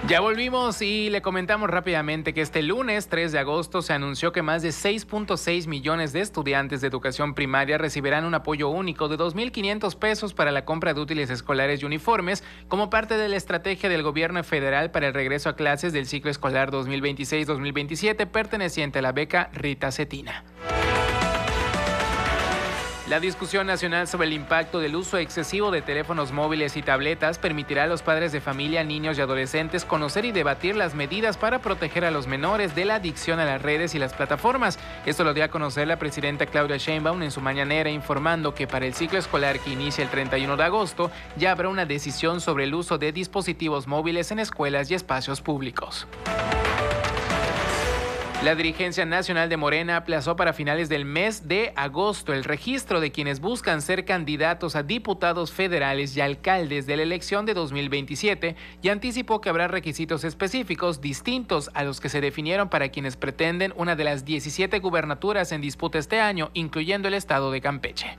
Ya volvimos y le comentamos rápidamente que este lunes 3 de agosto se anunció que más de 6.6 millones de estudiantes de educación primaria recibirán un apoyo único de 2.500 pesos para la compra de útiles escolares y uniformes como parte de la estrategia del gobierno federal para el regreso a clases del ciclo escolar 2026-2027 perteneciente a la beca Rita Cetina. La discusión nacional sobre el impacto del uso excesivo de teléfonos móviles y tabletas permitirá a los padres de familia, niños y adolescentes conocer y debatir las medidas para proteger a los menores de la adicción a las redes y las plataformas. Esto lo dio a conocer la presidenta Claudia Sheinbaum en su mañanera, informando que para el ciclo escolar que inicia el 31 de agosto ya habrá una decisión sobre el uso de dispositivos móviles en escuelas y espacios públicos. La dirigencia nacional de Morena aplazó para finales del mes de agosto el registro de quienes buscan ser candidatos a diputados federales y alcaldes de la elección de 2027 y anticipó que habrá requisitos específicos distintos a los que se definieron para quienes pretenden una de las 17 gubernaturas en disputa este año, incluyendo el estado de Campeche.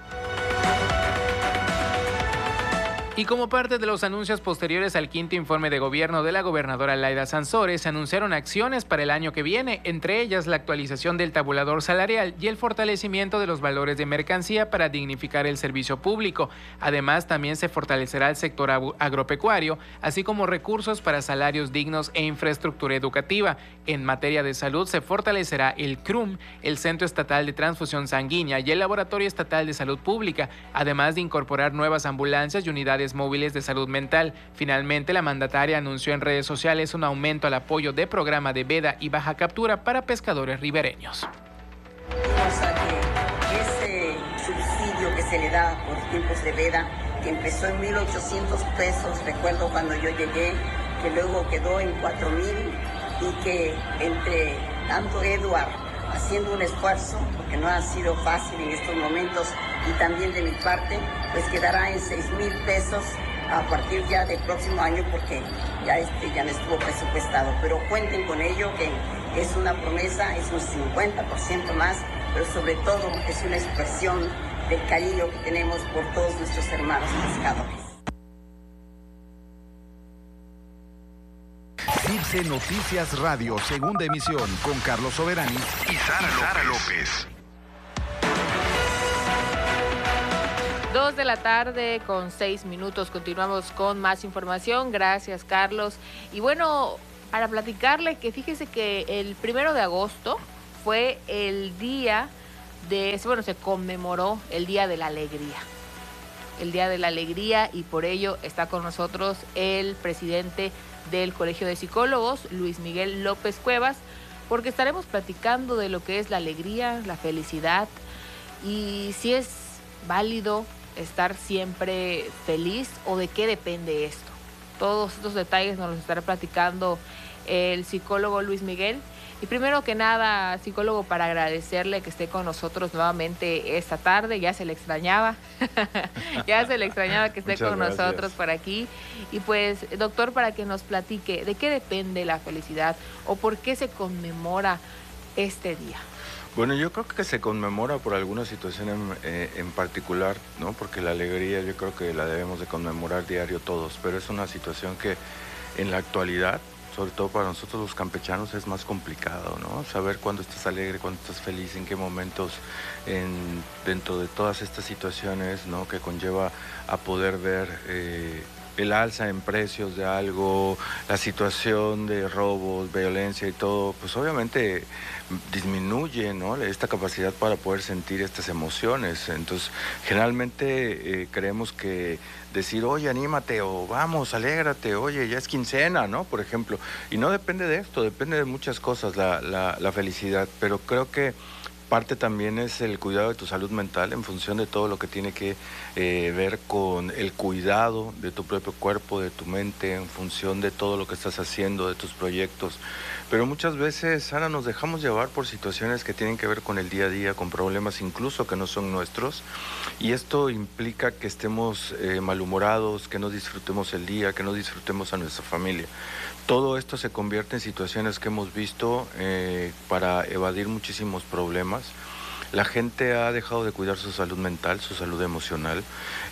Y como parte de los anuncios posteriores al quinto informe de gobierno de la gobernadora Laida Sansores, se anunciaron acciones para el año que viene, entre ellas la actualización del tabulador salarial y el fortalecimiento de los valores de mercancía para dignificar el servicio público. Además, también se fortalecerá el sector agropecuario, así como recursos para salarios dignos e infraestructura educativa. En materia de salud, se fortalecerá el CRUM, el Centro Estatal de Transfusión Sanguínea y el Laboratorio Estatal de Salud Pública, además de incorporar nuevas ambulancias y unidades móviles de salud mental. Finalmente, la mandataria anunció en redes sociales un aumento al apoyo de programa de veda y baja captura para pescadores ribereños. O sea, que ese subsidio que se le da por tiempos de veda, que empezó en 1,800 pesos, recuerdo cuando yo llegué, que luego quedó en 4,000 y que entre tanto Eduard haciendo un esfuerzo, porque no ha sido fácil en estos momentos, y también de mi parte, pues quedará en 6,000 pesos a partir ya del próximo año, porque ya no estuvo presupuestado. Pero cuenten con ello, que es una promesa, es un 50% más, pero sobre todo es una expresión del cariño que tenemos por todos nuestros hermanos pescadores. CIRSE Noticias Radio, segunda emisión, con Carlos Soberani y Sara López. 2 de la tarde con 6 minutos. Continuamos con más información. Gracias, Carlos. Y bueno, para platicarle que fíjese que el 1 de agosto fue el día se conmemoró el Día de la Alegría. El Día de la Alegría, y por ello está con nosotros el presidente del Colegio de Psicólogos, Luis Miguel López Cuevas, porque estaremos platicando de lo que es la alegría, la felicidad y si es válido estar siempre feliz o de qué depende esto. Todos estos detalles nos los estará platicando el psicólogo Luis Miguel. Y primero que nada, psicólogo, para agradecerle que esté con nosotros nuevamente esta tarde. Ya se le extrañaba, ya se le extrañaba que esté con nosotros por aquí. Y pues, doctor, para que nos platique de qué depende la felicidad o por qué se conmemora este día. Bueno, yo creo que se conmemora por alguna situación en particular, ¿no? Porque la alegría yo creo que la debemos de conmemorar diario todos, pero es una situación que en la actualidad, sobre todo para nosotros los campechanos, es más complicado, ¿no? Saber cuándo estás alegre, cuándo estás feliz, en qué momentos, dentro de todas estas situaciones, ¿no? Que conlleva a poder ver el alza en precios de algo, la situación de robos, violencia y todo, pues obviamente disminuye, ¿no? Esta capacidad para poder sentir estas emociones. Entonces, generalmente creemos que decir, oye, anímate, o vamos, alégrate, oye, ya es quincena, ¿no? Por ejemplo. Y no depende de esto, depende de muchas cosas la felicidad, pero creo que parte también es el cuidado de tu salud mental en función de todo lo que tiene que ver con el cuidado de tu propio cuerpo, de tu mente, en función de todo lo que estás haciendo, de tus proyectos. Pero muchas veces, Sara, nos dejamos llevar por situaciones que tienen que ver con el día a día, con problemas incluso que no son nuestros, y esto implica que estemos malhumorados, que no disfrutemos el día, que no disfrutemos a nuestra familia. Todo esto se convierte en situaciones que hemos visto para evadir muchísimos problemas. La gente ha dejado de cuidar su salud mental, su salud emocional.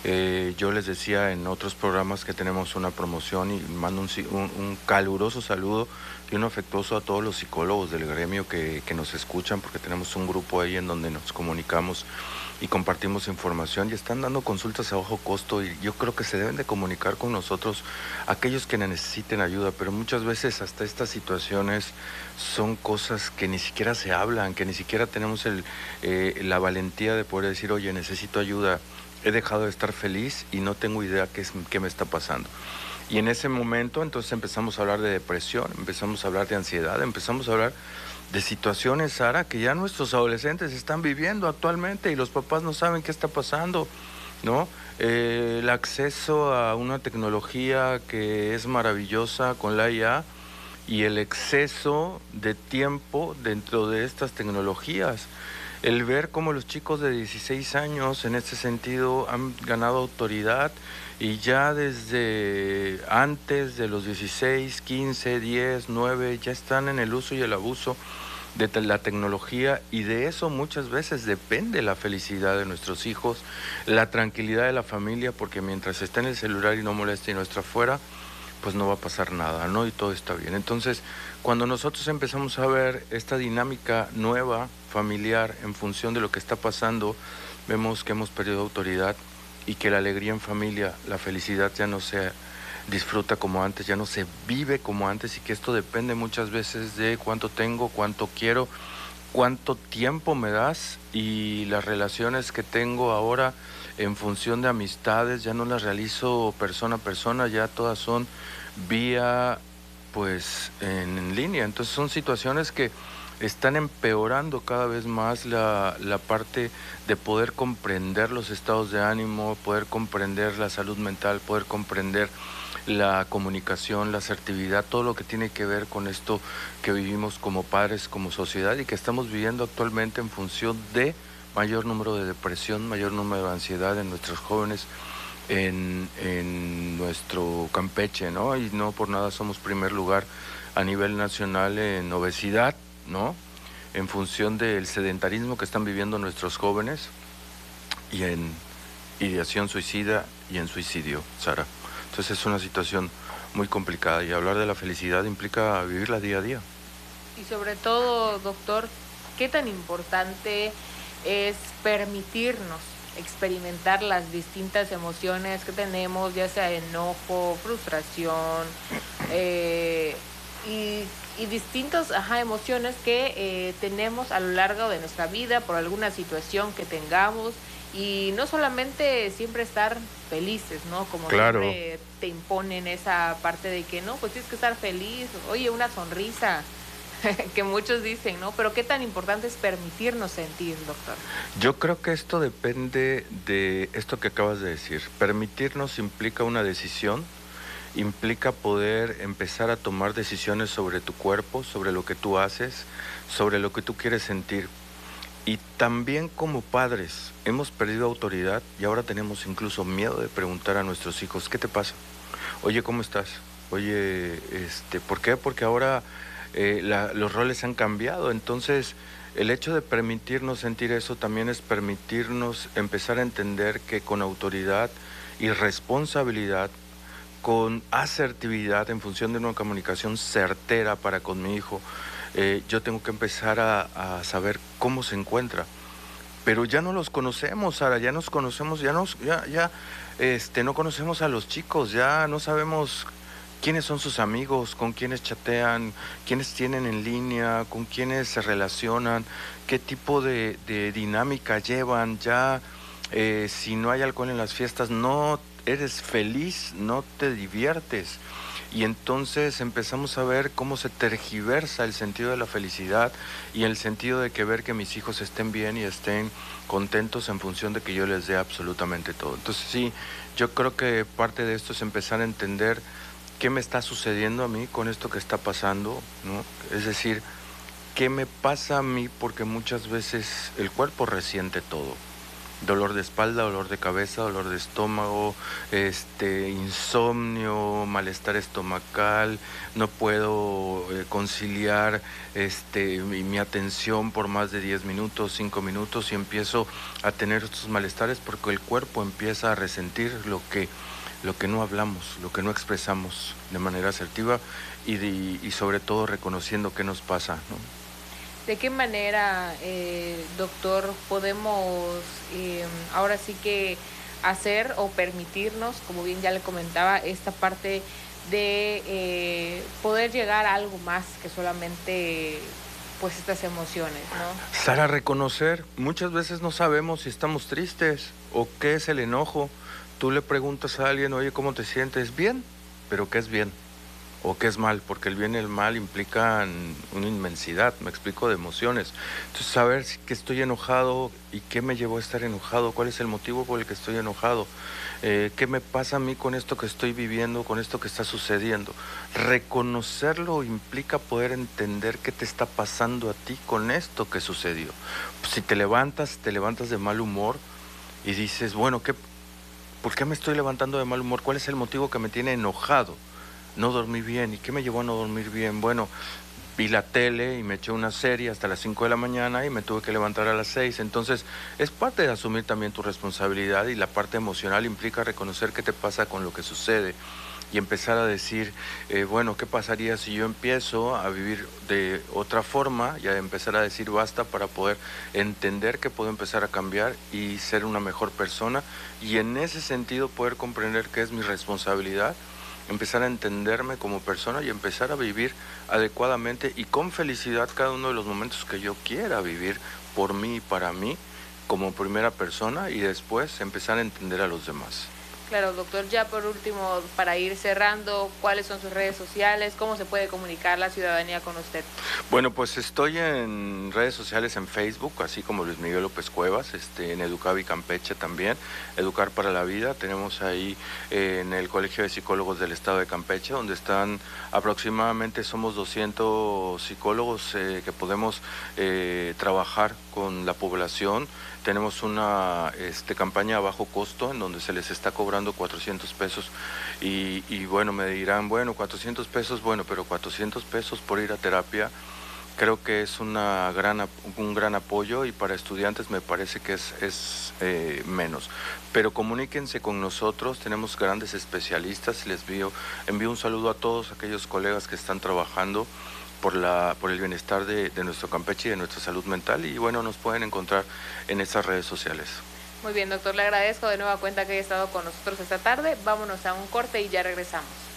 Yo les decía en otros programas que tenemos una promoción y mando un caluroso saludo y un afectuoso a todos los psicólogos del gremio que nos escuchan, porque tenemos un grupo ahí en donde nos comunicamos y compartimos información y están dando consultas a bajo costo, y yo creo que se deben de comunicar con nosotros aquellos que necesiten ayuda, pero muchas veces hasta estas situaciones son cosas que ni siquiera se hablan, que ni siquiera tenemos la valentía de poder decir, oye, necesito ayuda, he dejado de estar feliz y no tengo idea qué me está pasando. Y en ese momento entonces empezamos a hablar de depresión, empezamos a hablar de ansiedad, empezamos a hablar de situaciones, Sara, que ya nuestros adolescentes están viviendo actualmente y los papás no saben qué está pasando, ¿no? El acceso a una tecnología que es maravillosa con la IA y el exceso de tiempo dentro de estas tecnologías. El ver cómo los chicos de 16 años en este sentido han ganado autoridad y ya desde antes de los 16, 15, 10, 9 ya están en el uso y el abuso de la tecnología, y de eso muchas veces depende la felicidad de nuestros hijos, la tranquilidad de la familia, porque mientras está en el celular y no molesta y no está afuera, pues no va a pasar nada, ¿no? Y todo está bien. Entonces, cuando nosotros empezamos a ver esta dinámica nueva, familiar, en función de lo que está pasando, vemos que hemos perdido autoridad y que la alegría en familia, la felicidad ya no se disfruta como antes, ya no se vive como antes, y que esto depende muchas veces de cuánto tengo, cuánto quiero, cuánto tiempo me das, y las relaciones que tengo ahora en función de amistades ya no las realizo persona a persona, ya todas son vía pues en línea. Entonces son situaciones que están empeorando cada vez más la parte de poder comprender los estados de ánimo, poder comprender la salud mental, poder comprender la comunicación, la asertividad, todo lo que tiene que ver con esto que vivimos como padres, como sociedad, y que estamos viviendo actualmente en función de mayor número de depresión, mayor número de ansiedad en nuestros jóvenes, en nuestro Campeche, ¿no? Y no por nada somos primer lugar a nivel nacional en obesidad, ¿no? En función del sedentarismo que están viviendo nuestros jóvenes, y en ideación suicida y en suicidio, Sara. Entonces es una situación muy complicada, y hablar de la felicidad implica vivirla día a día. Y sobre todo, doctor, ¿qué tan importante es permitirnos experimentar las distintas emociones que tenemos, ya sea enojo, frustración y distintas emociones que tenemos a lo largo de nuestra vida por alguna situación que tengamos? Y no solamente siempre estar felices, ¿no? Como claro, siempre te imponen esa parte de que no, pues tienes que estar feliz, oye, una sonrisa, que muchos dicen, ¿no? Pero qué tan importante es permitirnos sentir, doctor. Yo creo que esto depende de esto que acabas de decir. Permitirnos implica una decisión, implica poder empezar a tomar decisiones sobre tu cuerpo, sobre lo que tú haces, sobre lo que tú quieres sentir. Y también como padres hemos perdido autoridad y ahora tenemos incluso miedo de preguntar a nuestros hijos, ¿qué te pasa? Oye, ¿cómo estás? Oye, ¿por qué? Porque ahora los roles han cambiado. Entonces, el hecho de permitirnos sentir eso también es permitirnos empezar a entender que con autoridad y responsabilidad, con asertividad en función de una comunicación certera para con mi hijo, yo tengo que empezar a saber cómo se encuentra. Pero ya no los conocemos, Sara, ya nos conocemos, no conocemos a los chicos, ya no sabemos quiénes son sus amigos, con quiénes chatean, quiénes tienen en línea, con quiénes se relacionan, qué tipo de dinámica llevan. Ya si no hay alcohol en las fiestas, no eres feliz, no te diviertes. Y entonces empezamos a ver cómo se tergiversa el sentido de la felicidad y el sentido de que ver que mis hijos estén bien y estén contentos en función de que yo les dé absolutamente todo. Entonces sí, yo creo que parte de esto es empezar a entender qué me está sucediendo a mí con esto que está pasando, ¿no? Es decir, qué me pasa a mí, porque muchas veces el cuerpo resiente todo. dolor de espalda, dolor de cabeza, dolor de estómago, insomnio, malestar estomacal, no puedo conciliar mi atención por más de 10 minutos, 5 minutos y empiezo a tener estos malestares porque el cuerpo empieza a resentir lo que no hablamos, lo que no expresamos de manera asertiva y sobre todo reconociendo qué nos pasa, ¿no? ¿De qué manera, doctor, podemos ahora sí que hacer o permitirnos, como bien ya le comentaba, esta parte de poder llegar a algo más que solamente pues estas emociones, ¿no? Sara, reconocer, muchas veces no sabemos si estamos tristes o qué es el enojo. Tú le preguntas a alguien, oye, ¿cómo te sientes? Bien, pero ¿qué es bien? ¿O qué es mal? Porque el bien y el mal implican una inmensidad, me explico, de emociones. Entonces, saber que estoy enojado y qué me llevó a estar enojado, cuál es el motivo por el que estoy enojado, qué me pasa a mí con esto que estoy viviendo, con esto que está sucediendo. Reconocerlo implica poder entender qué te está pasando a ti con esto que sucedió. Pues, si te levantas de mal humor y dices, bueno, ¿por qué me estoy levantando de mal humor? ¿Cuál es el motivo que me tiene enojado? No dormí bien. ¿Y qué me llevó a no dormir bien? Bueno, vi la tele y me eché una serie hasta las 5 de la mañana y me tuve que levantar a las 6. Entonces, es parte de asumir también tu responsabilidad y la parte emocional implica reconocer qué te pasa con lo que sucede y empezar a decir, bueno, ¿qué pasaría si yo empiezo a vivir de otra forma y a empezar a decir basta para poder entender que puedo empezar a cambiar y ser una mejor persona y en ese sentido poder comprender que es mi responsabilidad, empezar a entenderme como persona y empezar a vivir adecuadamente y con felicidad cada uno de los momentos que yo quiera vivir por mí y para mí como primera persona y después empezar a entender a los demás. Claro, doctor, ya por último, para ir cerrando, ¿cuáles son sus redes sociales? ¿Cómo se puede comunicar la ciudadanía con usted? Bueno, pues estoy en redes sociales en Facebook, así como Luis Miguel López Cuevas, en Educavi Campeche también, Educar para la Vida. Tenemos ahí en el Colegio de Psicólogos del Estado de Campeche, donde están aproximadamente, somos 200 psicólogos que podemos trabajar con la población. Tenemos una campaña a bajo costo en donde se les está cobrando 400 pesos y bueno, me dirán, bueno, 400 pesos, bueno, pero 400 pesos por ir a terapia creo que es un gran apoyo y para estudiantes me parece que es menos. Pero comuníquense con nosotros, tenemos grandes especialistas, les envío un saludo a todos aquellos colegas que están trabajando por el bienestar de nuestro Campeche y de nuestra salud mental y bueno, nos pueden encontrar en estas redes sociales. Muy bien, doctor, le agradezco de nueva cuenta que haya estado con nosotros esta tarde. Vámonos a un corte y ya regresamos.